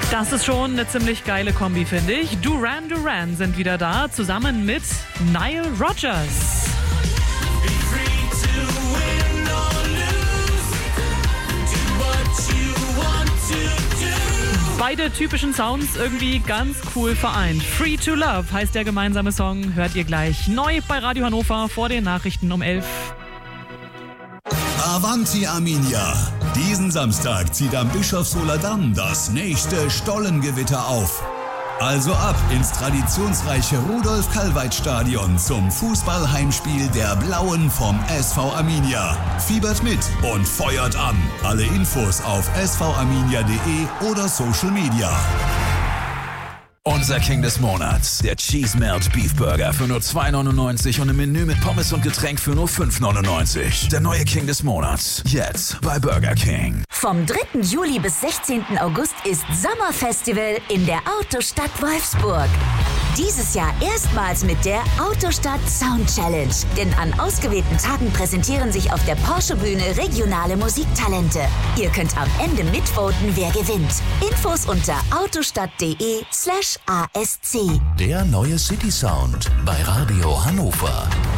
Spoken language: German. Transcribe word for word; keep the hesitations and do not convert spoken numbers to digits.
Das ist schon eine ziemlich geile Kombi, finde ich. Duran Duran sind wieder da, zusammen mit Nile Rodgers. Beide typischen Sounds irgendwie ganz cool vereint. Free to Love heißt der gemeinsame Song. Hört ihr gleich neu bei Radio Hannover vor den Nachrichten um elf. Avanti Arminia! Diesen Samstag zieht am Bischofshofer Damm das nächste Stollengewitter auf. Also ab ins traditionsreiche Rudolf-Kalweit-Stadion zum Fußballheimspiel der Blauen vom S V Arminia. Fiebert mit und feuert an. Alle Infos auf s v arminia punkt de oder Social Media. Unser King des Monats, der Cheese Melt Beef Burger für nur zwei neunundneunzig und im Menü mit Pommes und Getränk für nur fünf neunundneunzig. Der neue King des Monats, jetzt bei Burger King. Vom dritten Juli bis sechzehnten August ist Sommerfestival in der Autostadt Wolfsburg. Dieses Jahr erstmals mit der Autostadt Sound Challenge. Denn an ausgewählten Tagen präsentieren sich auf der Porsche-Bühne regionale Musiktalente. Ihr könnt am Ende mitvoten, wer gewinnt. Infos unter autostadt.de slash ASC. Der neue City Sound bei Radio Hannover.